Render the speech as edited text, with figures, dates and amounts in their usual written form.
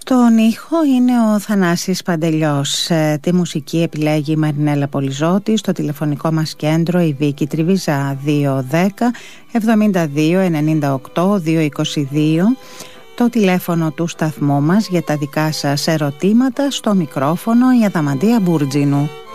Στον ήχο είναι ο Θανάσης Παντελιός. Τη μουσική επιλέγει η Μαρινέλα Πολυζώτη. Στο τηλεφωνικό μας κέντρο η Βίκη Τριβιζά 210 72 98 222. Το τηλέφωνο του σταθμού μας για τα δικά σας ερωτήματα. Στο μικρόφωνο η Αδαμαντία Μπούρτζινου.